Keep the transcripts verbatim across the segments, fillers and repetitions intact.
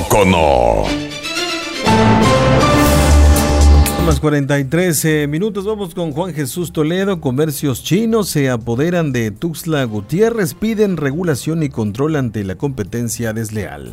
poco no? Más cuarenta y tres eh, minutos, vamos con Juan Jesús Toledo. Comercios chinos se apoderan de Tuxtla Gutiérrez, piden regulación y control ante la competencia desleal.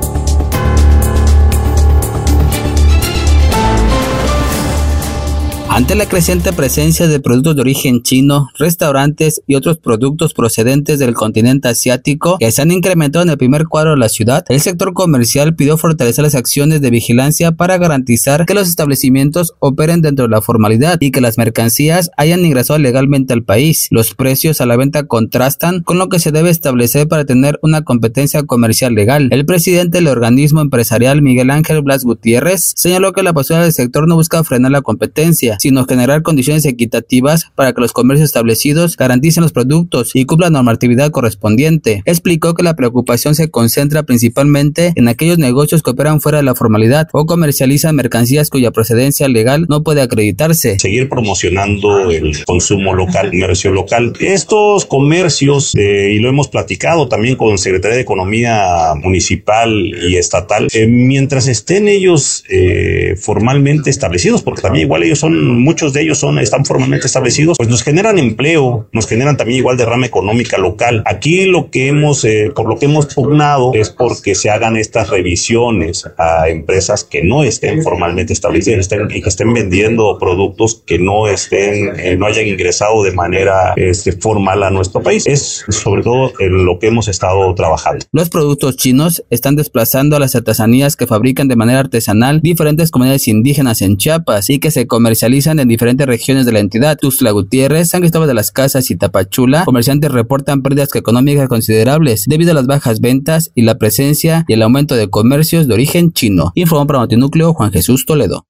Ante la creciente presencia de productos de origen chino, restaurantes y otros productos procedentes del continente asiático que se han incrementado en el primer cuadro de la ciudad, el sector comercial pidió fortalecer las acciones de vigilancia para garantizar que los establecimientos operen dentro de la formalidad y que las mercancías hayan ingresado legalmente al país. Los precios a la venta contrastan con lo que se debe establecer para tener una competencia comercial legal. El presidente del organismo empresarial, Miguel Ángel Blas Gutiérrez, señaló que la postura del sector no busca frenar la competencia, sino generar condiciones equitativas para que los comercios establecidos garanticen los productos y cumplan la normatividad correspondiente. Explicó que la preocupación se concentra principalmente en aquellos negocios que operan fuera de la formalidad o comercializan mercancías cuya procedencia legal no puede acreditarse. Seguir promocionando el consumo local, el comercio local. Estos comercios, eh, y lo hemos platicado también con Secretaría de Economía Municipal y Estatal, eh, mientras estén ellos eh, formalmente establecidos, porque también igual ellos son muchos de ellos son están formalmente establecidos, pues nos generan empleo, nos generan también igual derrama económica local. Aquí lo que hemos, eh, por lo que hemos pugnado es porque se hagan estas revisiones a empresas que no estén formalmente establecidas estén, y que estén vendiendo productos que no estén, eh, no hayan ingresado de manera este, formal a nuestro país. Es sobre todo en lo que hemos estado trabajando. Los productos chinos están desplazando a las artesanías que fabrican de manera artesanal diferentes comunidades indígenas en Chiapas y que se comercializan en diferentes regiones de la entidad. Tuxtla Gutiérrez, San Cristóbal de las Casas y Tapachula, comerciantes reportan pérdidas económicas considerables debido a las bajas ventas y la presencia y el aumento de comercios de origen chino. Informó para Notinúcleo Juan Jesús Toledo.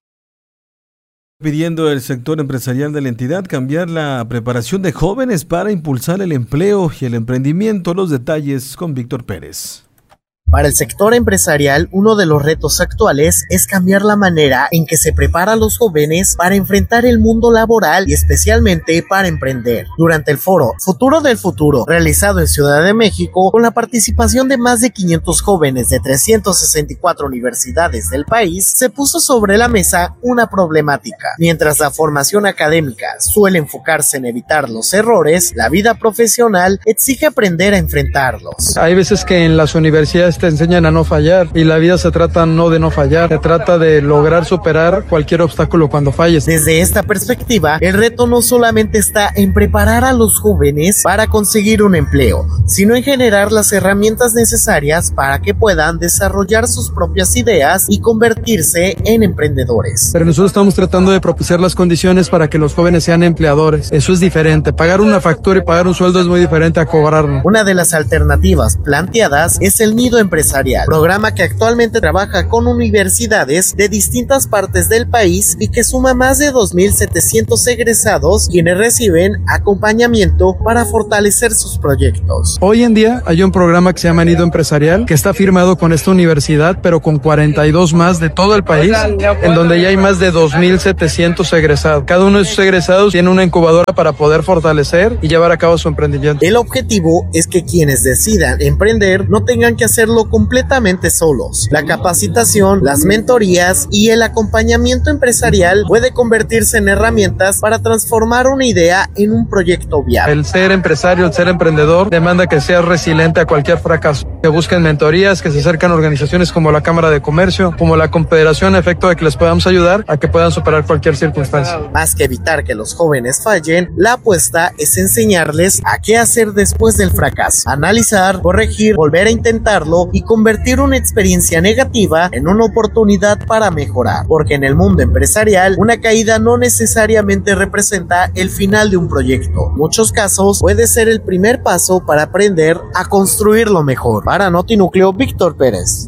Pidiendo el sector empresarial de la entidad cambiar la preparación de jóvenes para impulsar el empleo y el emprendimiento. Los detalles con Víctor Pérez. Para el sector empresarial, uno de los retos actuales es cambiar la manera en que se prepara a los jóvenes para enfrentar el mundo laboral y especialmente para emprender. Durante el foro Futuro del Futuro, realizado en Ciudad de México, con la participación de más de quinientos jóvenes de trescientas sesenta y cuatro universidades del país, se puso sobre la mesa una problemática. Mientras la formación académica suele enfocarse en evitar los errores, la vida profesional exige aprender a enfrentarlos. Hay veces que en las universidades te enseñan a no fallar y la vida se trata no de no fallar, se trata de lograr superar cualquier obstáculo cuando falles. Desde esta perspectiva, el reto no solamente está en preparar a los jóvenes para conseguir un empleo, sino en generar las herramientas necesarias para que puedan desarrollar sus propias ideas y convertirse en emprendedores. Pero nosotros estamos tratando de propiciar las condiciones para que los jóvenes sean empleadores. Eso es diferente. Pagar una factura y pagar un sueldo es muy diferente a cobrarlo. Una de las alternativas planteadas es el Nido Empresarial, programa que actualmente trabaja con universidades de distintas partes del país y que suma más de dos mil setecientos egresados quienes reciben acompañamiento para fortalecer sus proyectos. Hoy en día hay un programa que se llama Nido Empresarial que está firmado con esta universidad pero con cuarenta y dos más de todo el país, en donde ya hay más de dos mil setecientos egresados. Cada uno de esos egresados tiene una incubadora para poder fortalecer y llevar a cabo su emprendimiento. El objetivo es que quienes decidan emprender no tengan que hacerlo completamente solos. La capacitación, las mentorías y el acompañamiento empresarial puede convertirse en herramientas para transformar una idea en un proyecto viable. El ser empresario, el ser emprendedor demanda que seas resiliente a cualquier fracaso, que busquen mentorías, que se acercan a organizaciones como la Cámara de Comercio, como la Confederación, a efecto de que les podamos ayudar a que puedan superar cualquier circunstancia. Más que evitar que los jóvenes fallen, la apuesta es enseñarles a qué hacer después del fracaso, analizar, corregir, volver a intentarlo y convertir una experiencia negativa en una oportunidad para mejorar, porque en el mundo empresarial una caída no necesariamente representa el final de un proyecto. En muchos casos puede ser el primer paso para aprender a construirlo mejor. Para Notinúcleo, Víctor Pérez.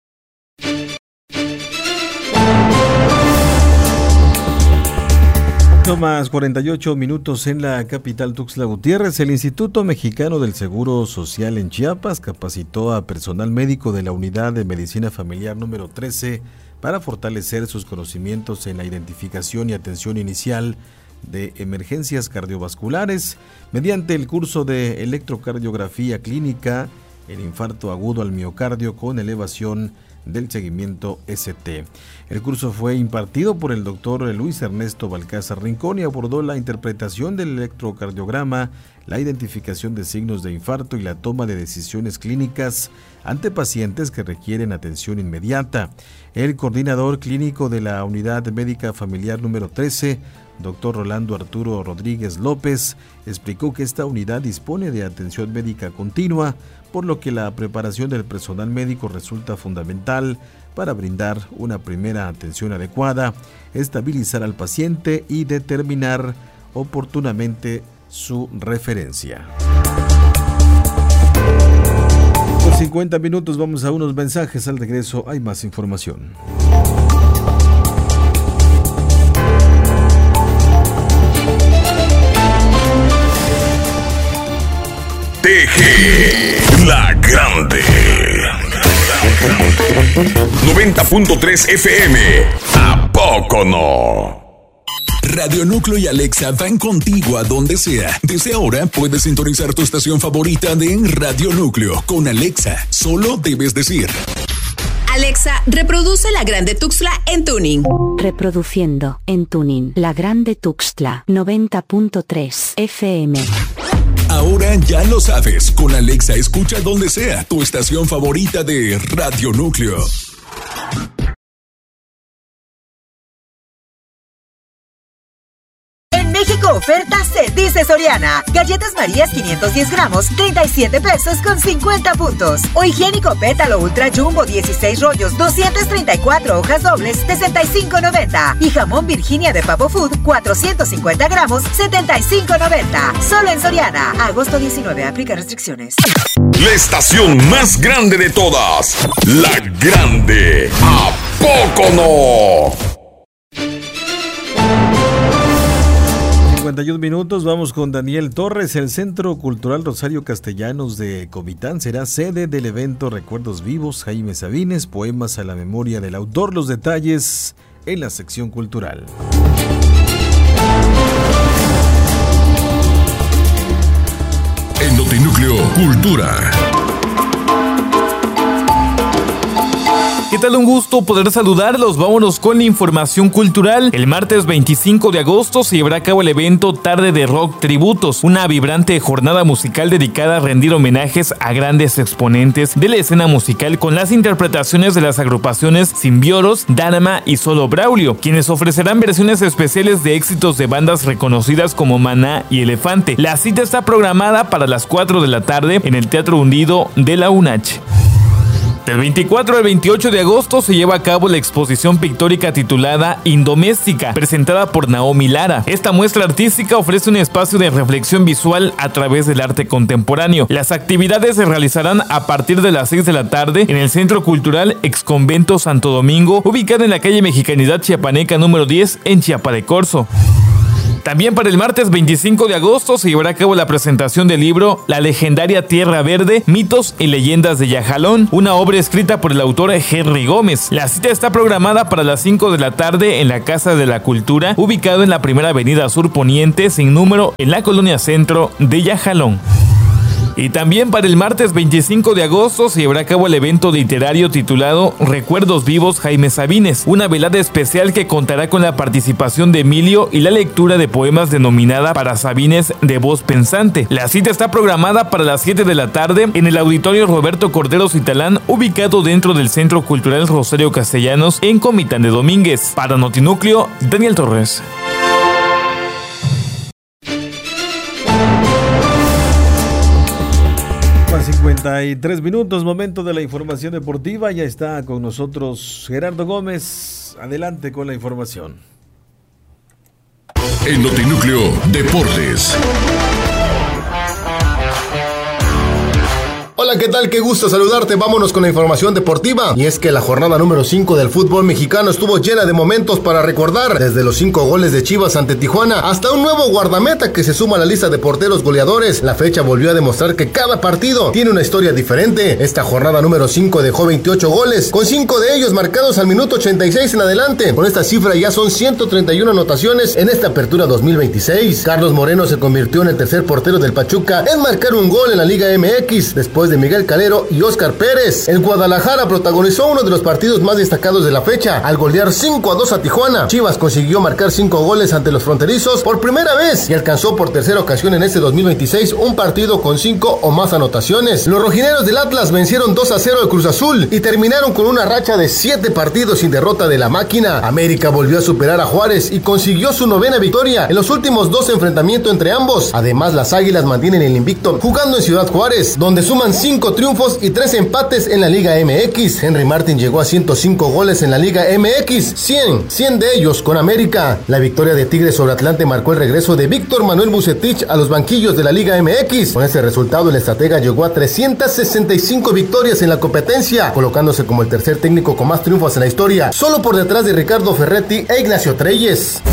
Más cuarenta y ocho minutos en la capital Tuxtla Gutiérrez. El Instituto Mexicano del Seguro Social en Chiapas capacitó a personal médico de la Unidad de Medicina Familiar número trece para fortalecer sus conocimientos en la identificación y atención inicial de emergencias cardiovasculares mediante el curso de electrocardiografía clínica, el infarto agudo al miocardio con elevación del seguimiento S T. El curso fue impartido por el doctor Luis Ernesto Balcázar Rincón y abordó la interpretación del electrocardiograma, la identificación de signos de infarto y la toma de decisiones clínicas ante pacientes que requieren atención inmediata. El coordinador clínico de la Unidad Médica Familiar número trece, doctor Rolando Arturo Rodríguez López, explicó que esta unidad dispone de atención médica continua, por lo que la preparación del personal médico resulta fundamental para brindar una primera atención adecuada, estabilizar al paciente y determinar oportunamente su referencia. Por cincuenta minutos vamos a unos mensajes. Al regreso hay más información. T G La Grande noventa punto tres F M. ¿A poco no? Radio Núcleo y Alexa van contigo a donde sea. Desde ahora puedes sintonizar tu estación favorita de Radio Núcleo. Con Alexa, solo debes decir: Alexa, reproduce La Grande Tuxtla en tuning. Reproduciendo en tuning La Grande Tuxtla noventa punto tres F M. Ahora ya lo sabes, con Alexa escucha donde sea tu estación favorita de Radio Núcleo. México oferta se dice Soriana. Galletas Marías quinientos diez gramos, treinta y siete pesos con cincuenta puntos. O higiénico pétalo ultra jumbo dieciséis rollos, doscientas treinta y cuatro hojas dobles, sesenta y cinco noventa. Y jamón Virginia de Pavo Food, cuatrocientos cincuenta gramos, setenta y cinco noventa. Solo en Soriana. Agosto diecinueve, aplica restricciones. La estación más grande de todas. La Grande. ¿A poco no? cincuenta y un minutos, vamos con Daniel Torres. El Centro Cultural Rosario Castellanos de Comitán será sede del evento Recuerdos Vivos, Jaime Sabines, poemas a la memoria del autor. Los detalles en la sección cultural. En Notinúcleo Cultura. ¿Qué tal? Un gusto poder saludarlos. Vámonos con la información cultural. El martes veinticinco de agosto se llevará a cabo el evento Tarde de Rock Tributos, una vibrante jornada musical dedicada a rendir homenajes a grandes exponentes de la escena musical con las interpretaciones de las agrupaciones Simbioros, Dharma y Solo Braulio, quienes ofrecerán versiones especiales de éxitos de bandas reconocidas como Maná y Elefante. La cita está programada para las cuatro de la tarde en el Teatro Hundido de la U N A Ch. Del veinticuatro al veintiocho de agosto se lleva a cabo la exposición pictórica titulada Indoméstica, presentada por Naomi Lara. Esta muestra artística ofrece un espacio de reflexión visual a través del arte contemporáneo. Las actividades se realizarán a partir de las seis de la tarde en el Centro Cultural Exconvento Santo Domingo, ubicado en la calle Mexicanidad Chiapaneca número diez en Chiapa de Corzo. También para el martes veinticinco de agosto se llevará a cabo la presentación del libro La legendaria Tierra Verde, mitos y leyendas de Yajalón, una obra escrita por el autor Henry Gómez. La cita está programada para las cinco de la tarde en la Casa de la Cultura, ubicado en la primera avenida Sur Poniente, sin número, en la colonia Centro de Yajalón. Y también para el martes veinticinco de agosto se llevará a cabo el evento literario titulado Recuerdos Vivos Jaime Sabines, una velada especial que contará con la participación de Emilio y la lectura de poemas denominada Para Sabines de Voz Pensante. La cita está programada para las siete de la tarde en el Auditorio Roberto Cordero Citalán, ubicado dentro del Centro Cultural Rosario Castellanos en Comitán de Domínguez. Para Notinúcleo, Daniel Torres. cincuenta y tres minutos, momento de la información deportiva. Ya está con nosotros Gerardo Gómez. Adelante con la información. En Notinúcleo Deportes. Hola, ¿qué tal? Qué gusto saludarte. Vámonos con la información deportiva. Y es que la jornada número cinco del fútbol mexicano estuvo llena de momentos para recordar, desde los cinco goles de Chivas ante Tijuana hasta un nuevo guardameta que se suma a la lista de porteros goleadores. La fecha volvió a demostrar que cada partido tiene una historia diferente. Esta jornada número cinco dejó veintiocho goles, con cinco de ellos marcados al minuto ochenta y seis en adelante. Con esta cifra ya son ciento treinta y una anotaciones en esta apertura dos mil veintiséis. Carlos Moreno se convirtió en el tercer portero del Pachuca en marcar un gol en la Liga M X, después de de Miguel Calero y Óscar Pérez. El Guadalajara protagonizó uno de los partidos más destacados de la fecha al golear cinco a dos a Tijuana. Chivas consiguió marcar cinco goles ante los fronterizos por primera vez y alcanzó por tercera ocasión en este dos mil veintiséis un partido con cinco o más anotaciones. Los rojineros del Atlas vencieron dos a cero al Cruz Azul y terminaron con una racha de siete partidos sin derrota de la máquina. América volvió a superar a Juárez y consiguió su novena victoria en los últimos dos enfrentamientos entre ambos. Además, las Águilas mantienen el invicto jugando en Ciudad Juárez, donde suman cinco triunfos y tres empates en la Liga M X. Henry Martin llegó a ciento cinco goles en la Liga M X, cien, cien de ellos con América. La victoria de Tigres sobre Atlante marcó el regreso de Víctor Manuel Bucetich a los banquillos de la Liga M X. Con este resultado, el estratega llegó a trescientas sesenta y cinco victorias en la competencia, colocándose como el tercer técnico con más triunfos en la historia, solo por detrás de Ricardo Ferretti e Ignacio Treyes.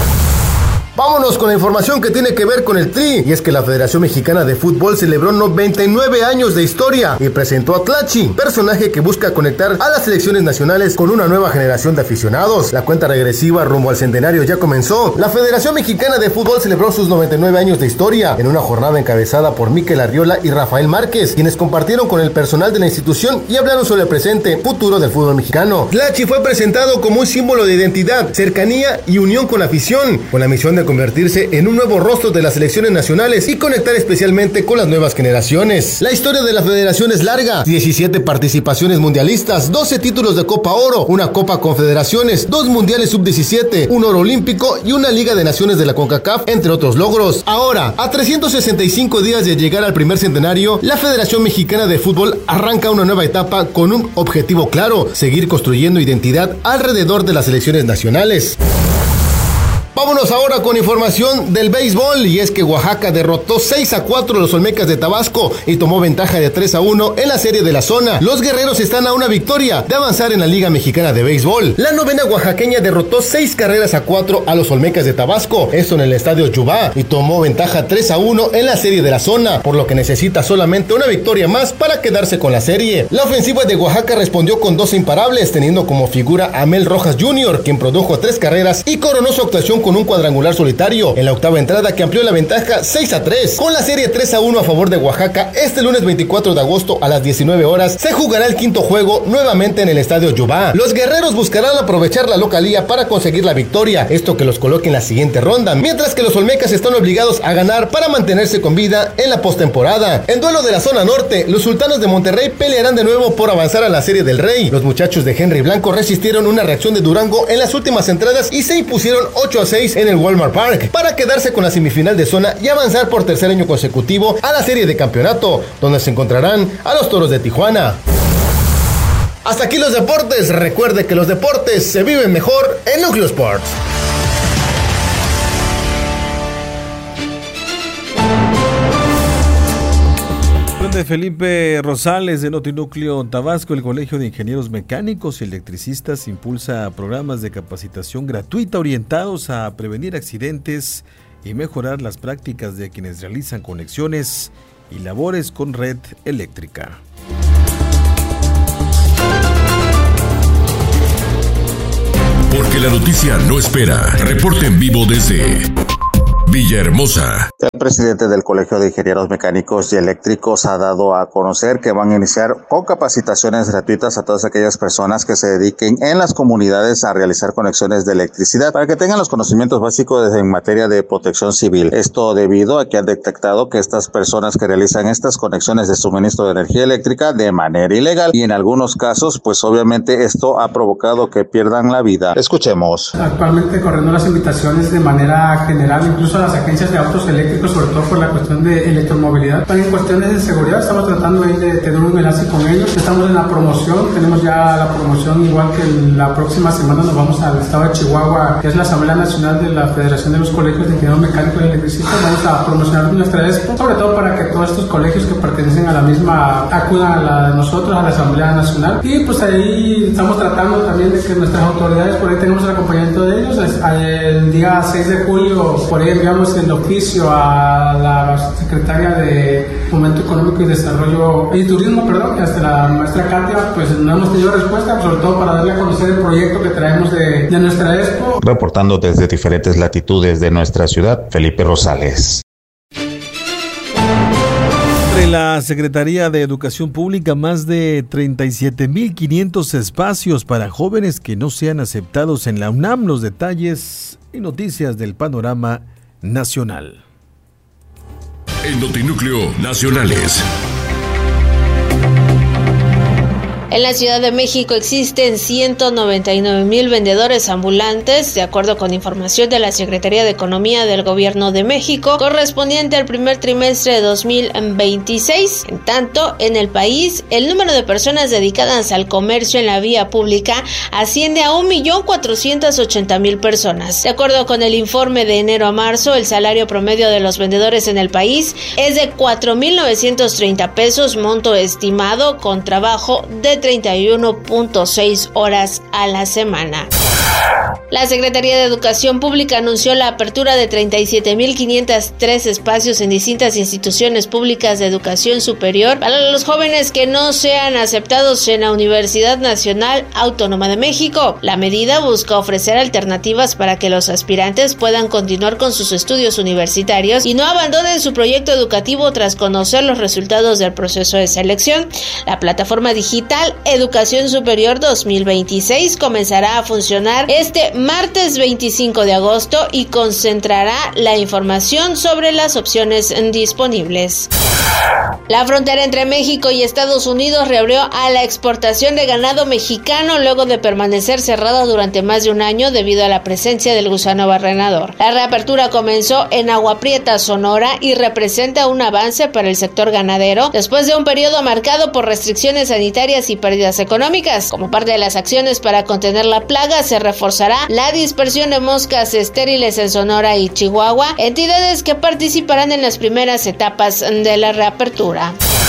Vámonos con la información que tiene que ver con el Tri, y es que la Federación Mexicana de Fútbol celebró noventa y nueve años de historia y presentó a Tlachi, personaje que busca conectar a las selecciones nacionales con una nueva generación de aficionados. La cuenta regresiva rumbo al centenario ya comenzó. La Federación Mexicana de Fútbol celebró sus noventa y nueve años de historia en una jornada encabezada por Mikel Arriola y Rafael Márquez, quienes compartieron con el personal de la institución y hablaron sobre el presente, futuro del fútbol mexicano. Tlachi fue presentado como un símbolo de identidad, cercanía y unión con la afición, con la misión de convertirse en un nuevo rostro de las selecciones nacionales y conectar especialmente con las nuevas generaciones. La historia de la federación es larga: diecisiete participaciones mundialistas, doce títulos de Copa Oro, una Copa Confederaciones, dos mundiales sub diecisiete, un oro olímpico y una Liga de Naciones de la CONCACAF, entre otros logros. Ahora, a trescientos sesenta y cinco días de llegar al primer centenario, la Federación Mexicana de Fútbol arranca una nueva etapa con un objetivo claro: seguir construyendo identidad alrededor de las selecciones nacionales. Vámonos ahora con información del béisbol, y es que Oaxaca derrotó seis a cuatro a los Olmecas de Tabasco y tomó ventaja de tres a uno en la serie de la zona. Los guerreros están a una victoria de avanzar en la Liga Mexicana de Béisbol. La novena oaxaqueña derrotó seis carreras a cuatro a los Olmecas de Tabasco, esto en el estadio Yubá, y tomó ventaja tres a uno en la serie de la zona, por lo que necesita solamente una victoria más para quedarse con la serie. La ofensiva de Oaxaca respondió con doce imparables, teniendo como figura a Mel Rojas junior, quien produjo tres carreras y coronó su actuación con un cuadrangular solitario en la octava entrada, que amplió la ventaja seis a tres. Con la serie tres a uno a favor de Oaxaca, este lunes veinticuatro de agosto a las diecinueve horas se jugará el quinto juego nuevamente en el estadio Yubá. Los guerreros buscarán aprovechar la localía para conseguir la victoria, esto que los coloque en la siguiente ronda, mientras que los Olmecas están obligados a ganar para mantenerse con vida en la postemporada. En duelo de la zona norte, los Sultanes de Monterrey pelearán de nuevo por avanzar a la Serie del Rey. Los muchachos de Henry Blanco resistieron una reacción de Durango en las últimas entradas y se impusieron ocho a seis en el Walmart Park para quedarse con la semifinal de zona y avanzar por tercer año consecutivo a la serie de campeonato, donde se encontrarán a los Toros de Tijuana. Hasta aquí los deportes. Recuerde que los deportes se viven mejor en Núcleo Sports. De Felipe Rosales de Notinúcleo Tabasco, el Colegio de Ingenieros Mecánicos y Electricistas impulsa programas de capacitación gratuita orientados a prevenir accidentes y mejorar las prácticas de quienes realizan conexiones y labores con red eléctrica. Porque la noticia no espera. Reporte en vivo desde Villahermosa. El presidente del Colegio de Ingenieros Mecánicos y Eléctricos ha dado a conocer que van a iniciar con capacitaciones gratuitas a todas aquellas personas que se dediquen en las comunidades a realizar conexiones de electricidad para que tengan los conocimientos básicos en materia de protección civil. Esto debido a que han detectado que estas personas que realizan estas conexiones de suministro de energía eléctrica de manera ilegal, y en algunos casos pues obviamente esto ha provocado que pierdan la vida. Escuchemos. Actualmente corriendo las invitaciones de manera general, incluso a las agencias de autos eléctricos, sobre todo por la cuestión de electromovilidad. También en cuestiones de seguridad estamos tratando ahí de tener un enlace con ellos. Estamos en la promoción, tenemos ya la promoción, igual que la próxima semana nos vamos al estado de Chihuahua, que es la Asamblea Nacional de la Federación de los Colegios de Ingenieros Mecánicos y Electricistas. Vamos a promocionar nuestra expo, sobre todo para que todos estos colegios que pertenecen a la misma acudan a la de nosotros, a la Asamblea Nacional. Y pues ahí estamos tratando también de que nuestras autoridades, por ahí tenemos el acompañamiento de ellos. El día seis de julio, por ahí enviamos el oficio a la secretaria de Fomento Económico y Desarrollo y Turismo, perdón, hasta la maestra Katia, pues no hemos tenido respuesta, sobre todo para darle a conocer el proyecto que traemos de, de nuestra expo. Reportando desde diferentes latitudes de nuestra ciudad, Felipe Rosales. Tiene la Secretaría de Educación Pública más de treinta y siete mil quinientos espacios para jóvenes que no sean aceptados en la UNAM. Los detalles y noticias del panorama nacional. En Notinúcleo Nacionales. En la Ciudad de México existen ciento noventa y nueve mil vendedores ambulantes, de acuerdo con información de la Secretaría de Economía del Gobierno de México, correspondiente al primer trimestre de dos mil veintiséis. En tanto, en el país, el número de personas dedicadas al comercio en la vía pública asciende a un millón cuatrocientos ochenta mil personas. De acuerdo con el informe de enero a marzo, el salario promedio de los vendedores en el país es de cuatro mil novecientos treinta pesos, monto estimado con trabajo de treinta y uno punto seis horas a la semana. La Secretaría de Educación Pública anunció la apertura de treinta y siete mil quinientos tres espacios en distintas instituciones públicas de educación superior para los jóvenes que no sean aceptados en la Universidad Nacional Autónoma de México. La medida busca ofrecer alternativas para que los aspirantes puedan continuar con sus estudios universitarios y no abandonen su proyecto educativo tras conocer los resultados del proceso de selección. La plataforma digital Educación Superior dos mil veintiséis comenzará a funcionar este martes veinticinco de agosto y concentrará la información sobre las opciones disponibles. La frontera entre México y Estados Unidos reabrió a la exportación de ganado mexicano luego de permanecer cerrada durante más de un año debido a la presencia del gusano barrenador. La reapertura comenzó en Agua Prieta, Sonora, y representa un avance para el sector ganadero después de un periodo marcado por restricciones sanitarias y pérdidas económicas. Como parte de las acciones para contener la plaga, se reforzará la dispersión de moscas estériles en Sonora y Chihuahua, entidades que participarán en las primeras etapas de la reapertura.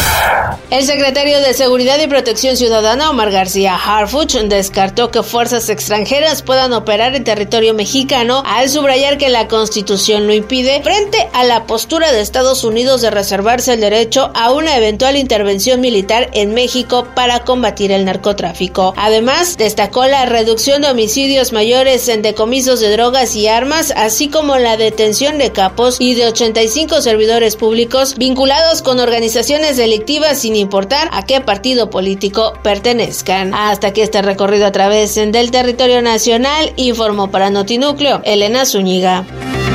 El secretario de Seguridad y Protección Ciudadana, Omar García Harfuch, descartó que fuerzas extranjeras puedan operar en territorio mexicano, al subrayar que la Constitución lo impide, frente a la postura de Estados Unidos de reservarse el derecho a una eventual intervención militar en México para combatir el narcotráfico. Además, destacó la reducción de homicidios mayores en decomisos de drogas y armas, así como la detención de capos y de ochenta y cinco servidores públicos vinculados con organizaciones delictivas sin importar a qué partido político pertenezcan. Hasta aquí este recorrido a través del territorio nacional, informó para Notinúcleo Elena Zúñiga.